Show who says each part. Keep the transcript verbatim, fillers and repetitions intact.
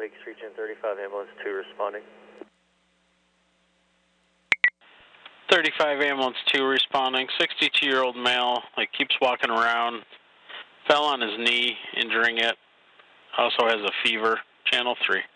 Speaker 1: Lakes Region thirty-five, ambulance two responding.
Speaker 2: thirty-five, ambulance two responding. sixty-two-year-old male, like keeps walking around, fell on his knee, injuring it. Also has a fever. Channel three.